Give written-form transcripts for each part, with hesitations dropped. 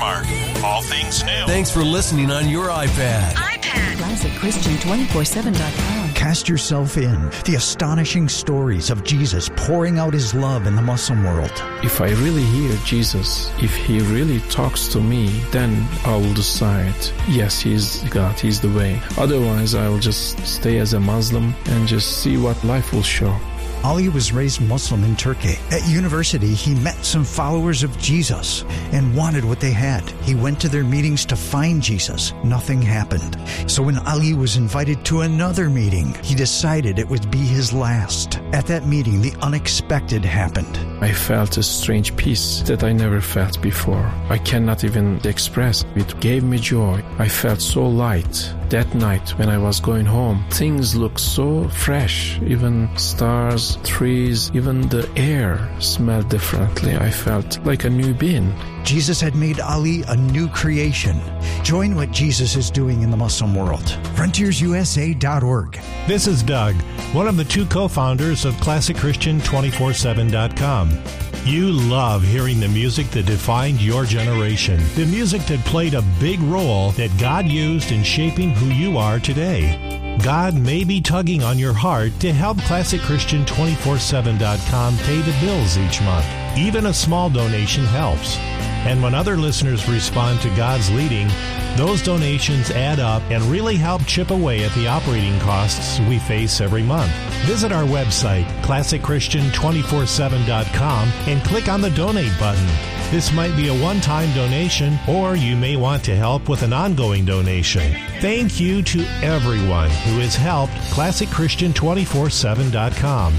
Mark. All things new. Thanks for listening on your iPad. ClassicChristian247.com. Cast yourself in the astonishing stories of Jesus pouring out his love in the Muslim world. If I really hear Jesus, if he really talks to me, then I will decide, yes, he's God, he's the way. Otherwise, I will just stay as a Muslim and just see what life will show. Ali was raised Muslim in Turkey. At university, he met some followers of Jesus and wanted what they had. He went to their meetings to find Jesus. Nothing happened. So when Ali was invited to another meeting, he decided it would be his last. At that meeting, the unexpected happened. I felt a strange peace that I never felt before. I cannot even express. It gave me joy. I felt so light. That night when I was going home, things looked so fresh. Even stars, trees, even the air smelled differently. I felt like a new being. Jesus had made Ali a new creation. Join what Jesus is doing in the Muslim world. FrontiersUSA.org. This is Doug, one of the two co-founders of ClassicChristian247.com. You love hearing the music that defined your generation, the music that played a big role that God used in shaping who you are today. God may be tugging on your heart to help ClassicChristian247.com pay the bills each month. Even a small donation helps. And when other listeners respond to God's leading, those donations add up and really help chip away at the operating costs we face every month. Visit our website, ClassicChristian247.com, and click on the Donate button. This might be a one-time donation, or you may want to help with an ongoing donation. Thank you to everyone who has helped ClassicChristian247.com.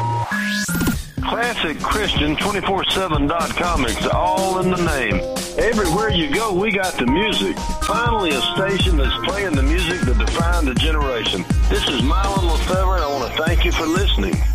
ClassicChristian247.com. It's all in the name. Everywhere you go, we got the music. Finally, a station that's playing the music that defined the generation. This is Mylon Lefebvre, and I want to thank you for listening.